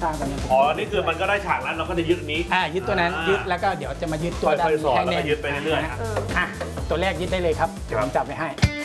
สร้างตัวนี้อ๋อนี่คือมันก็ได้ฉากนั้นเราก็จะยึดนี้ยึดตัวนั้นยึดแล้วก็เดี๋ยวจะมายึดตัวด้านนี้ให้แน่นยึดไปเรื่อยๆตัวแรกยึดได้เลยครับเดี๋ยวผมจับไปให้